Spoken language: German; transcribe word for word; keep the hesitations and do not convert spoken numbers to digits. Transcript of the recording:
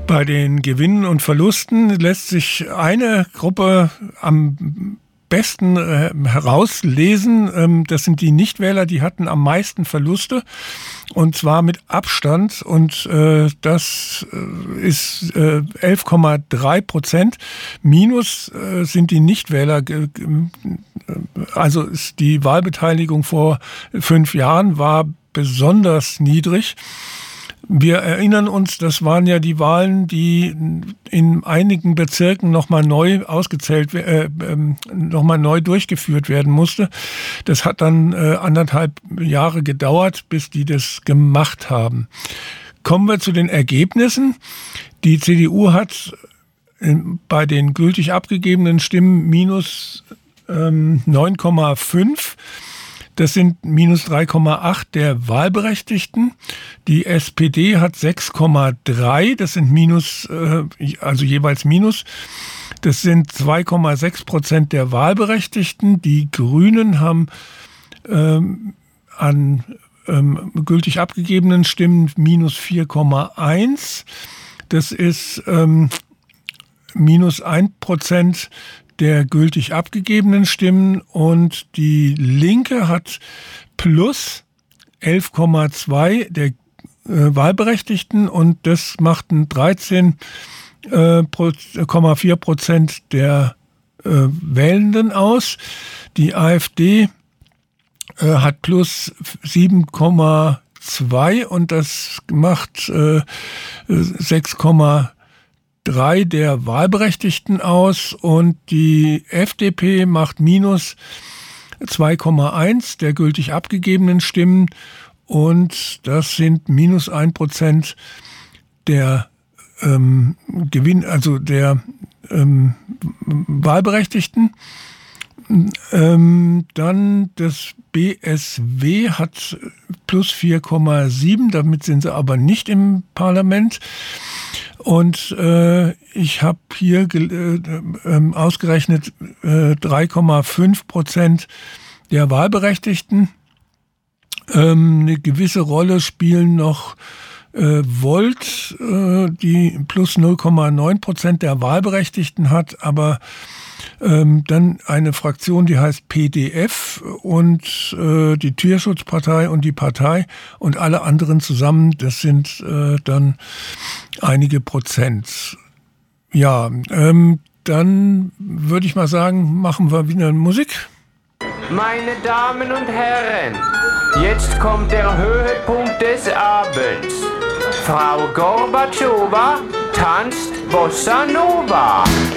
Bei den Gewinnen und Verlusten lässt sich eine Gruppe am besten äh, herauslesen. Ähm, das sind die Nichtwähler, die hatten am meisten Verluste, und zwar mit Abstand, und äh, das äh, ist äh, elf Komma drei Prozent. Minus äh, sind die Nichtwähler, äh, also ist die Wahlbeteiligung vor fünf Jahren war besonders niedrig. Wir erinnern uns, das waren ja die Wahlen, die in einigen Bezirken nochmal neu ausgezählt, äh, nochmal neu durchgeführt werden musste. Das hat dann äh, anderthalb Jahre gedauert, bis die das gemacht haben. Kommen wir zu den Ergebnissen. Die C D U hat äh, bei den gültig abgegebenen Stimmen minus ähm, neun Komma fünf. Das sind minus drei Komma acht der Wahlberechtigten. Die S P D hat sechs Komma drei, das sind minus, also jeweils minus. Das sind zwei Komma sechs Prozent der Wahlberechtigten. Die Grünen haben ähm, an ähm, gültig abgegebenen Stimmen minus vier Komma eins. Das ist ähm, minus ein Prozent der gültig abgegebenen Stimmen, und die Linke hat plus elf Komma zwei der äh, Wahlberechtigten, und das macht ein dreizehn Komma vier Prozent der äh, Wählenden aus. Die AfD äh, hat plus sieben Komma zwei, und das macht äh, sechs Komma drei der Wahlberechtigten aus, und die F D P macht minus zwei Komma eins der gültig abgegebenen Stimmen, und das sind minus ein Prozent der ähm, Gewinn, also der ähm, Wahlberechtigten. Ähm, dann das B S W hat plus vier Komma sieben, damit sind sie aber nicht im Parlament. Und äh, ich habe hier äh, äh, ausgerechnet äh, drei Komma fünf Prozent der Wahlberechtigten. Ähm, eine gewisse Rolle spielen noch äh, Volt, äh, die plus null Komma neun Prozent der Wahlberechtigten hat, aber ähm, dann eine Fraktion, die heißt P D F, und äh, die Tierschutzpartei und die Partei und alle anderen zusammen, das sind äh, dann einige Prozent. Ja, ähm, dann würde ich mal sagen, machen wir wieder Musik. Meine Damen und Herren, jetzt kommt der Höhepunkt des Abends. Frau Gorbatschowa tanzt Bossa Nova.